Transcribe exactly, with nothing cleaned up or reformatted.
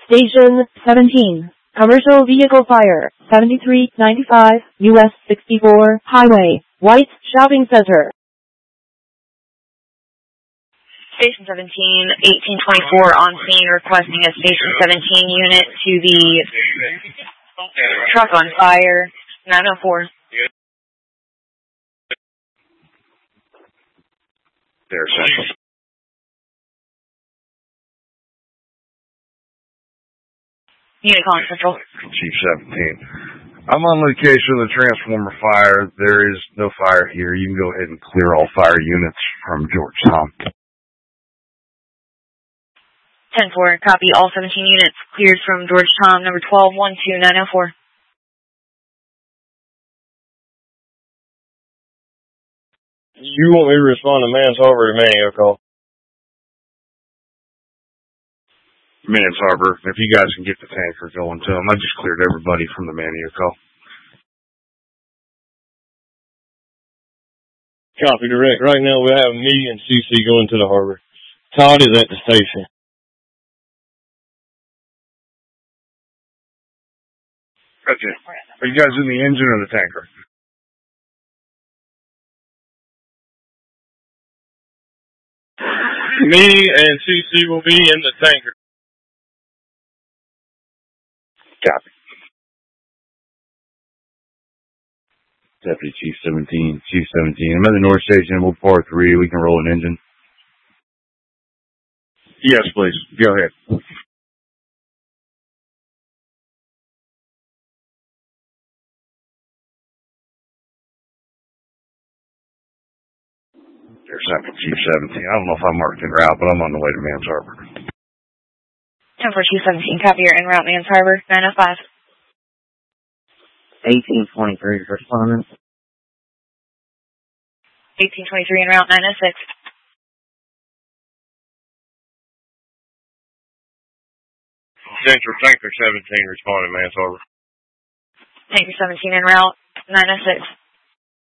Station seventeen. Commercial vehicle fire. seventy-three ninety-five U S sixty-four Highway. White Shopping Center. Station seventeen, eighteen twenty-four on scene, requesting a Station seventeen unit to the truck on fire, nine oh four. There, Central. Unit calling Central. Chief seventeen. I'm on location of the transformer fire. There is no fire here. You can go ahead and clear all fire units from Georgetown. ten four, copy. All seventeen units cleared from Georgetown, number twelve one two nine oh four. You want me to respond to Mans Harbor or Manio call? Mans Harbor. If you guys can get the tanker going to them. I just cleared everybody from the Manio call. Copy direct. Right now we have me and C C going to the harbor. Todd is at the station. That's it. Are you guys in the engine or the tanker? Me and C C will be in the tanker. Copy. Deputy Chief seventeen, Chief seventeen. I'm at the North Station, we'll par three, we can roll an engine. Yes, please. Go ahead. There's Central Chief seventeen. I don't know if I marked en route, but I'm on the way to Mans Harbor. ten four Chief seventeen, copy. You're en route, Mans Harbor, nine oh five. eighteen twenty-three respondent. eighteen twenty-three en route, nine oh six. Central Tanker seventeen responding, Mans Harbor. Tanker seventeen en route, nine oh six.